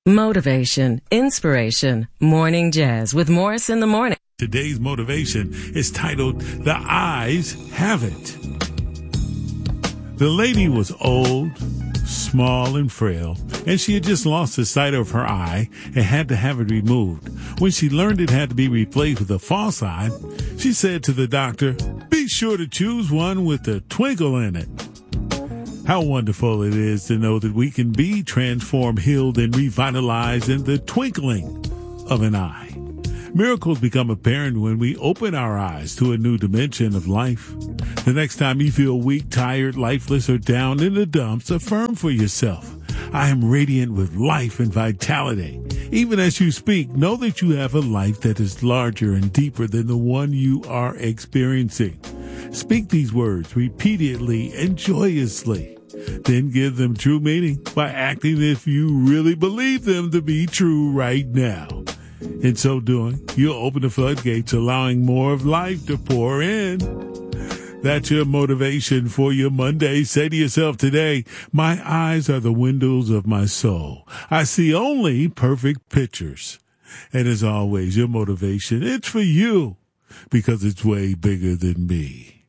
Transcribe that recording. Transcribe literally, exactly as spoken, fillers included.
Motivation, inspiration, morning jazz with Morris in the morning. Today's motivation is titled, The Eyes Have It. The lady was old, small, and frail, and she had just lost the sight of her eye and had to have it removed. When she learned it had to be replaced with a false eye, she said to the doctor, "Be sure to choose one with a twinkle in it." How wonderful it is to know that we can be transformed, healed, and revitalized in the twinkling of an eye. Miracles become apparent when we open our eyes to a new dimension of life. The next time you feel weak, tired, lifeless, or down in the dumps, affirm for yourself, "I am radiant with life and vitality." Even as you speak, know that you have a life that is larger and deeper than the one you are experiencing. Speak these words repeatedly and joyously. Then give them true meaning by acting as if you really believe them to be true right now. In so doing, you'll open the floodgates, allowing more of life to pour in. That's your motivation for your Monday. Say to yourself today, "My eyes are the windows of my soul. I see only perfect pictures." And as always, your motivation, it's for you because it's way bigger than me.